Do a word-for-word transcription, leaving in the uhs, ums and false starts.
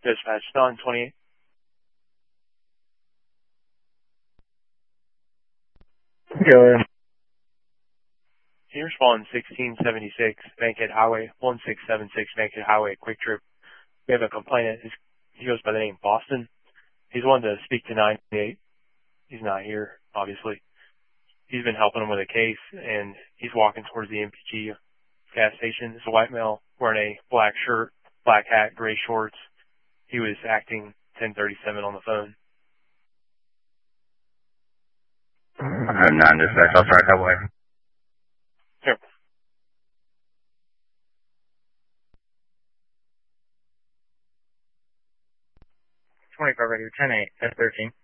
Dispatch, Don twenty-eight. Go ahead. Can you respond sixteen seventy-six Bankhead Highway, one six seven six Bankhead Highway, Quick Trip. We have a complainant. He goes by the name Boston. He's wanted to speak to nine eight. He's not here, obviously. He's been helping him with a case, and he's walking towards the M P G gas station. It's a white male wearing a black shirt, black hat, gray shorts. He was acting ten thirty-seven on the phone. I'm not dispatch. I'll try Highway. Sure. twenty-five radio, ten eight, F thirteen.